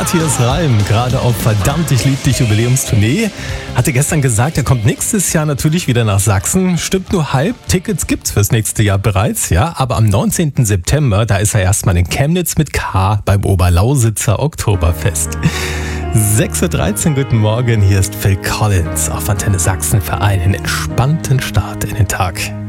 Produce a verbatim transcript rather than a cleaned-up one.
Matthias Reim, gerade auf Verdammt, ich lieb dich Jubiläumstournee. Hatte gestern gesagt, er kommt nächstes Jahr natürlich wieder nach Sachsen. Stimmt nur halb, Tickets gibt's fürs nächste Jahr bereits, ja. Aber am neunzehnten September, da ist er erstmal in Chemnitz mit K beim Oberlausitzer Oktoberfest. sechs Uhr dreizehn, guten Morgen, hier ist Phil Collins auf Antenne Sachsen für einen entspannten Start in den Tag.